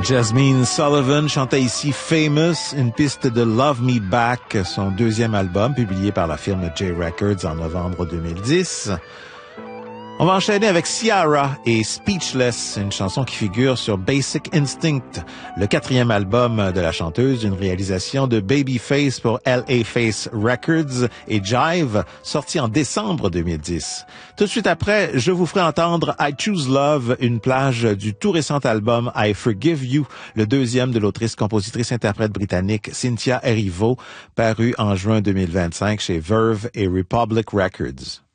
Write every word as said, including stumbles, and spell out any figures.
Jasmine Sullivan chantait ici Famous, une piste de Love Me Back, son deuxième album publié par la firme J Records en novembre deux mille dix. On va enchaîner avec Ciara et Speechless, une chanson qui figure sur Basic Instinct, le quatrième album de la chanteuse, une réalisation de Babyface pour L A Face Records et Jive, sorti en décembre deux mille dix. Tout de suite après, je vous ferai entendre I Choose Love, une plage du tout récent album I Forgive You, le deuxième de l'autrice, compositrice, interprète britannique Cynthia Erivo, paru en juin deux mille vingt-cinq chez Verve et Republic Records.